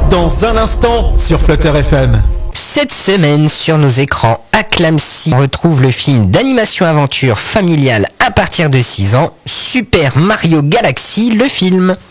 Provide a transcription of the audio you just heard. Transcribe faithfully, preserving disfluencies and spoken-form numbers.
Dans un instant sur Flutter F M. Cette semaine, sur nos écrans, à Clamcy, on retrouve le film d'animation aventure familiale à partir de six ans, Super Mario Galaxy, le film.